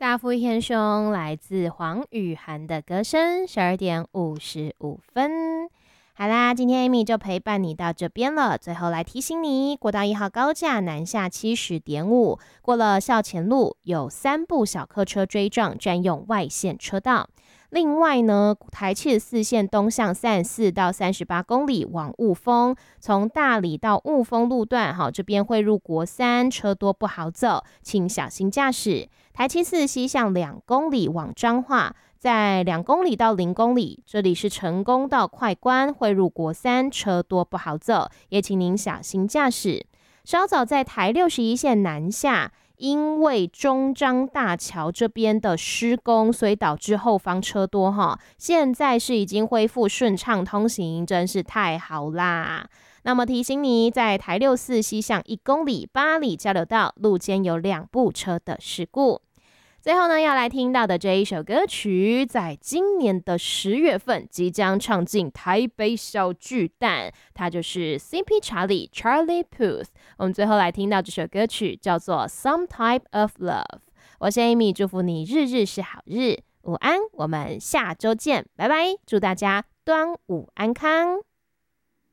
大腹天兄来自黄雨涵的歌声，12:55。好啦，今天 Amy 就陪伴你到这边了。最后来提醒你，国道1号高架南下70.5，过了校前路有3部小客车追撞，占用外线车道。另外呢，台74线东向34到38公里往雾峰，从大里到雾峰路段，这边会入国三，车多不好走，请小心驾驶。台74西向2公里往彰化，在2公里到0公里，这里是成功到快关，会入国三，车多不好走，也请您小心驾驶。稍早在台61线南下，因为中彰大桥这边的施工，所以导致后方车多现在是已经恢复顺畅通行，真是太好啦。那么提醒你，在台64西向1公里八里交流道路间有2部车的事故。最后呢，要来听到的这一首歌曲，在今年的10月份即将唱进台北小巨蛋，它就是 CP 查理 Charlie Puth。我们最后来听到这首歌曲叫做 Some Type of Love。我是 Amy， 祝福你日日是好日，午安，我们下周见，拜拜，祝大家端午安康。